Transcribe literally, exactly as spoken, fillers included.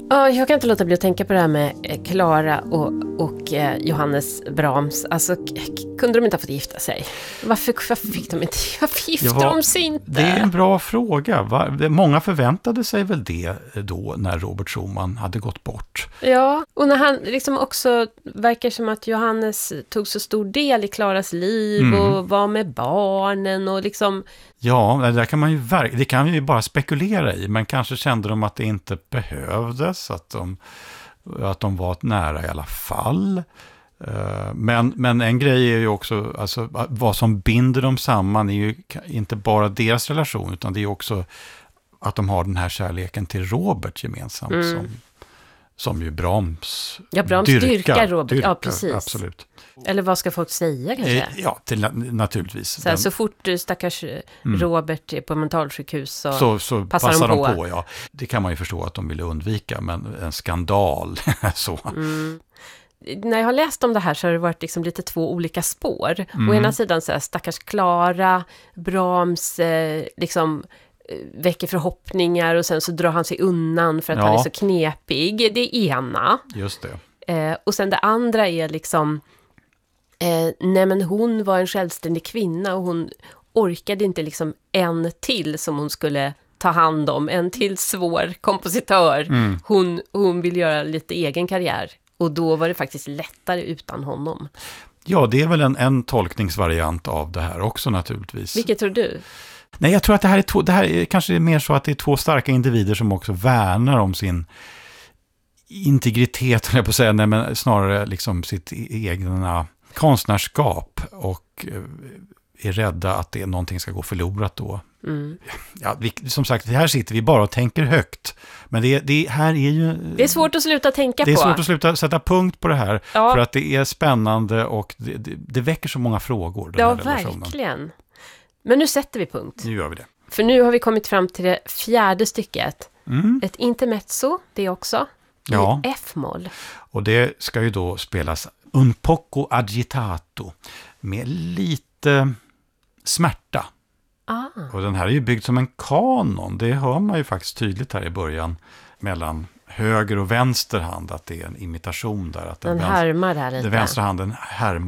Ja, jag kan inte låta bli att tänka på det här med Klara och, och eh, Johannes Brahms. Alltså, k- kunde de inte ha fått gifta sig? Varför, varför fick de inte? Varför gifte Ja, de sig inte? Det är en bra fråga. Va? Många förväntade sig väl det då när Robert Schumann hade gått bort. Ja, och när han liksom också verkar som att Johannes tog så stor del i Klaras liv Mm. och var med barnen och liksom... Ja, det, där kan man ju verk- det kan vi ju bara spekulera i, men kanske kände de att det inte behövdes, att de, att de var nära i alla fall. Uh, men, men en grej är ju också, alltså, vad som binder dem samman är ju inte bara deras relation, utan det är också att de har den här kärleken till Robert gemensamt, mm. som, som ju Brahms Ja, Brahms dyrkar, dyrkar Robert, dyrkar, ja precis. Absolut. Eller vad ska folk säga kanske? Eh, ja, till, naturligtvis. Så, här, så fort stackars mm. Robert är på mentalsjukhus så, så, så passar, passar de de på. på. Ja. Det kan man ju förstå att de ville undvika, men en skandal. så. Mm. När jag har läst om det här så har det varit liksom lite två olika spår. Mm. Å ena sidan så här, stackars Klara, Brahms eh, liksom väcker förhoppningar och sen så drar han sig undan för att ja. han är så knepig. Det är ena. Just det. Eh, och sen det andra är liksom eh, nej men hon var en självständig kvinna och hon orkade inte liksom en till som hon skulle ta hand om, en till svår kompositör. Mm. Hon, hon vill göra lite egen karriär och då var det faktiskt lättare utan honom. Ja, det är väl en, en tolkningsvariant av det här också naturligtvis. Vilket tror du? Nej, jag tror att det här är, två, det här är kanske är mer så att det är två starka individer som också värnar om sin integritet, jag på att säga, nej, men snarare liksom sitt egna konstnärskap och är rädda att det, någonting ska gå förlorat då. Mm. Ja, vi, som sagt, här sitter vi bara och tänker högt. Men det, det här är ju... Det är svårt att sluta tänka på. Det är på. svårt att sluta sätta punkt på det här. Ja. För att det är spännande och det, det, det väcker så många frågor. Den ja, här relationen. Verkligen. Men nu sätter vi punkt. Nu gör vi det. För nu har vi kommit fram till det fjärde stycket. Mm. Ett intermezzo, det också. Ja. I F-moll. Och det ska ju då spelas un poco agitato. Med lite smärta. Ah. Och den här är ju byggd som en kanon. Det hör man ju faktiskt tydligt här i början. Mellan höger och vänster hand. Att det är en imitation där. Att den, den härmar där lite. Den vänstra handen härmar.